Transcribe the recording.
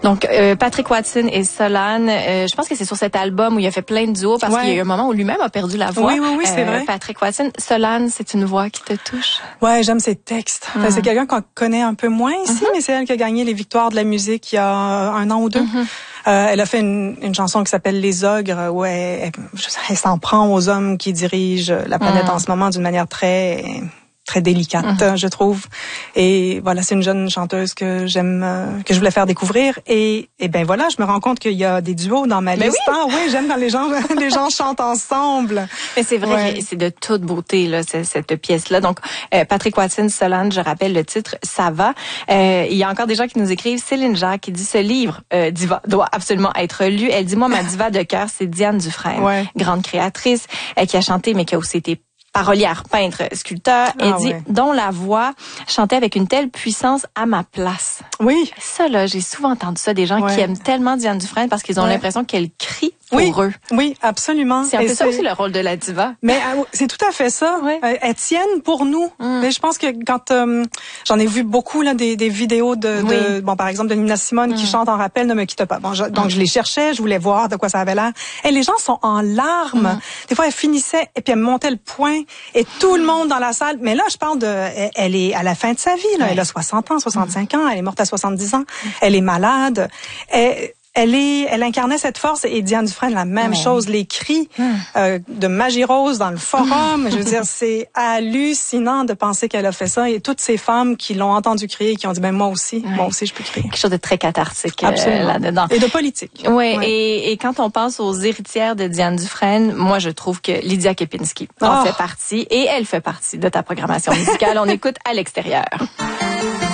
Donc, Patrick Watson et Solane, je pense que c'est sur cet album où il a fait plein de duos parce qu'il y a eu un moment où lui-même a perdu la voix. Oui, c'est vrai. Patrick Watson. Solane, c'est une voix qui te touche? Ouais, j'aime ses textes. Enfin, c'est quelqu'un qu'on connaît un peu moins ici, mais c'est elle qui a gagné les victoires de la musique il y a 1 an ou 2. Elle a fait une chanson qui s'appelle Les Ogres, où elle s'en prend aux hommes qui dirigent la planète en ce moment d'une manière très délicate, je trouve. Et voilà, c'est une jeune chanteuse que j'aime, que je voulais faire découvrir. Et ben voilà, je me rends compte qu'il y a des duos dans ma liste. Oui. Ah oui, j'aime quand les gens chantent ensemble. Mais c'est vrai, c'est de toute beauté là, cette pièce-là. Donc, Patrick Watson, Solane, je rappelle le titre, ça va. Il y a encore des gens qui nous écrivent. Céline Jacques qui dit ce livre, Diva, doit absolument être lu. Elle dit moi ma diva de cœur, c'est Diane Dufresne, grande créatrice, qui a chanté mais qui a aussi été parolière, peintre, sculpteur. Elle dit, dont la voix chantait avec une telle puissance à ma place. Oui. Ça, là, j'ai souvent entendu ça, des gens qui aiment tellement Diane Dufresne parce qu'ils ont l'impression qu'elle crie pour eux. Oui, absolument. C'est un peu ça aussi le rôle de la diva. Mais c'est tout à fait ça. Elles tiennent pour nous. Mais je pense que quand j'en ai vu beaucoup là des vidéos bon par exemple de Nina Simone qui chante en rappel Ne me quitte pas. Bon, donc je les cherchais, je voulais voir de quoi ça avait l'air. Et les gens sont en larmes. Des fois elles finissaient et puis elles montaient le point et tout le monde dans la salle. Mais là je parle elle est à la fin de sa vie là. Elle a 60 ans, 65 ans. Elle est morte à 70 ans. Elle est malade. Elle incarnait cette force et Diane Dufresne la même chose, les cris de Magie Rose dans le forum. Je veux dire, c'est hallucinant de penser qu'elle a fait ça et toutes ces femmes qui l'ont entendu crier et qui ont dit ben moi aussi je peux crier. Quelque chose de très cathartique là-dedans. Et de politique. Oui, et quand on pense aux héritières de Diane Dufresne, moi je trouve que Lydia Kepinski en fait partie et elle fait partie de ta programmation musicale. On écoute À l'extérieur.